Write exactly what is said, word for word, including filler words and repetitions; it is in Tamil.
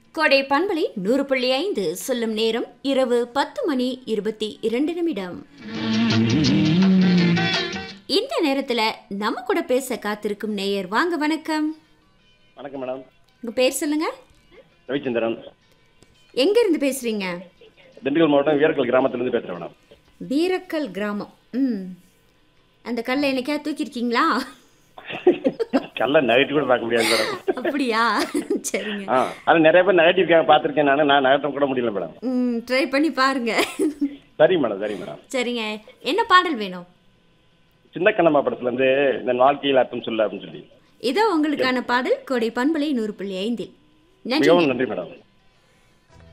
கோடை பண்பலை நூறு புள்ளி ஐந்து சொல்லும் நேரம் இரவு பத்து மணி இருபத்தி இரண்டு நிமிடம். இந்த நேரத்துல நம்ம கூட பேச காத்திருக்கும் நேயர் வாங்க. வணக்கம். வணக்கம் மேடம். உங்க பேர் சொல்லுங்க. ரவிச்சந்திரன். எங்க இருந்து பேசுறீங்க? திண்டுக்கல் மாவட்டம் வீரக்கல் கிராமத்திலிருந்து பேசுறேன் மேடம். வீரக்கல் கிராமம். ம் அந்த கல்லை என்னைக்கா தூக்கிருக்கீங்களா? கல்ல நெகட்டிவ் கூட பார்க்க முடியாது மேடம். அப்படியா? சரிங்க. ஆ அது நிறைய பேர் நெகட்டிவ் பார்த்துருக்கேன். நான் நான் நெகட்டிவ் கூட முடியல மேடம். ம் ட்ரை பண்ணி பாருங்க. சரி மேடம், சரி மேடம். சரிங்க. என்ன பாடல் வேணும்? சின்ன கண்ணம்மா படத்துல இருந்து இந்த வாழ்க்கையில் அர்த்தம் சொல்ல அப்படின்னு சொல்லி இதோ உங்களுக்கான பாடல் கோடை பண்பலை நூறு புள்ளி ஐந்தில். மிகவும் நன்றி மேடம்.